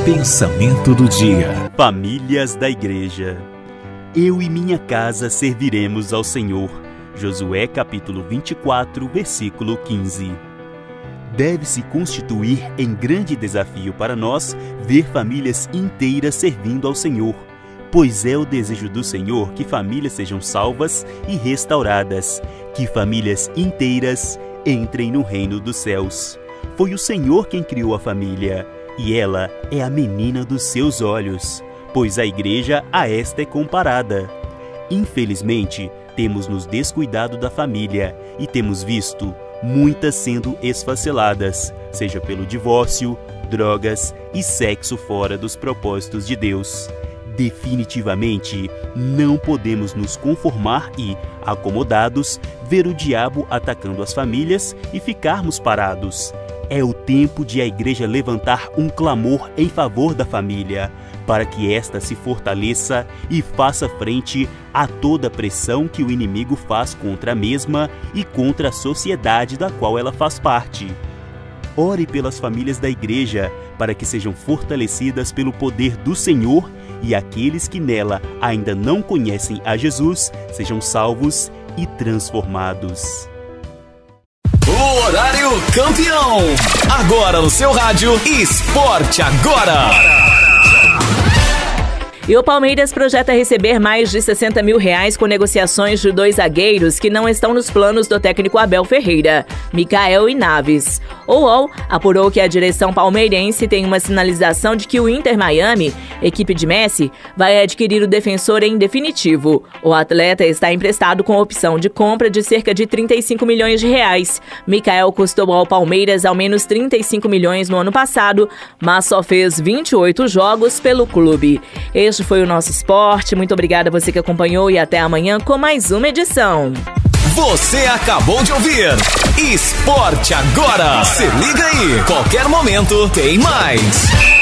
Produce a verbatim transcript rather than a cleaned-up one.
Pensamento do dia. Famílias da Igreja. Eu e minha casa serviremos ao Senhor. Josué capítulo vinte e quatro, versículo quinze. Deve-se constituir em grande desafio para nós ver famílias inteiras servindo ao Senhor, pois é o desejo do Senhor que famílias sejam salvas e restauradas, que famílias inteiras entrem no reino dos céus. Foi o Senhor quem criou a família, e ela é a menina dos seus olhos, pois a igreja a esta é comparada. Infelizmente, temos nos descuidado da família e temos visto muitas sendo esfaceladas, seja pelo divórcio, drogas e sexo fora dos propósitos de Deus. Definitivamente, não podemos nos conformar e, acomodados, ver o diabo atacando as famílias e ficarmos parados. É o tempo de a igreja levantar um clamor em favor da família, para que esta se fortaleça e faça frente a toda a pressão que o inimigo faz contra a mesma e contra a sociedade da qual ela faz parte. Ore pelas famílias da igreja, para que sejam fortalecidas pelo poder do Senhor e aqueles que nela ainda não conhecem a Jesus sejam salvos e transformados. O horário campeão. Agora no seu rádio, Esporte Agora. E o Palmeiras projeta receber mais de sessenta mil reais com negociações de dois zagueiros que não estão nos planos do técnico Abel Ferreira, Michael e Naves. O U O L apurou que a direção palmeirense tem uma sinalização de que o Inter Miami, equipe de Messi, vai adquirir o defensor em definitivo. O atleta está emprestado com opção de compra de cerca de trinta e cinco milhões de reais. Michael custou ao Palmeiras ao menos trinta e cinco milhões no ano passado, mas só fez vinte e oito jogos pelo clube. Este foi o nosso esporte. Muito obrigada a você que acompanhou e até amanhã com mais uma edição. Você acabou de ouvir Esporte Agora. Se liga aí, qualquer momento tem mais.